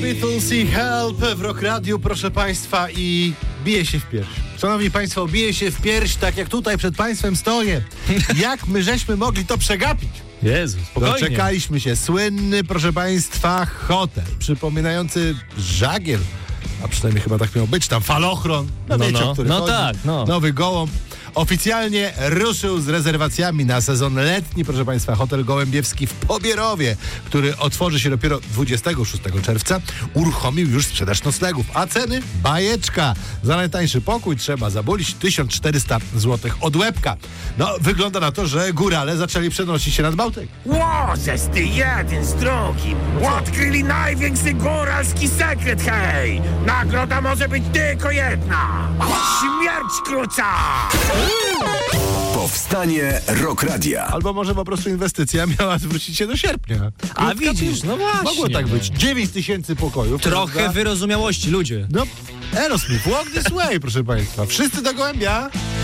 Beatles i Help w Rock Radiu, proszę państwa, i bije się w pierś. Szanowni państwo, bije się w pierś, tak jak tutaj przed państwem stoję. Jak my żeśmy mogli to przegapić? Jezu, spokojnie. Doczekaliśmy się. Słynny, proszę państwa, hotel, przypominający żagiel, a przynajmniej chyba tak miał być, tam falochron, wiecie, o który chodzi. Tak, Nowy Gołąb. Oficjalnie ruszył z rezerwacjami na sezon letni, proszę państwa. Hotel Gołębiewski w Pobierowie, który otworzy się dopiero 26 czerwca, uruchomił już sprzedaż noclegów, a ceny bajeczka. Za najtańszy pokój trzeba zabulić 1400 zł od łebka. No, wygląda na to, że górale zaczęli przenosić się nad Bałtyk. Łozes ty jeden z drugim! Odkryli największy góralski sekret, hej! Nagroda może być tylko jedna! Śmierć kruca! Powstanie Rock Radia. Albo może po prostu inwestycja miała zwrócić się do sierpnia. A widzisz, no właśnie. Mogło tak być. 9000 pokojów. Trochę prawda? wyrozumiałości, ludzie. No, Aerosmith, walk this way, proszę państwa. Wszyscy do Gołębia.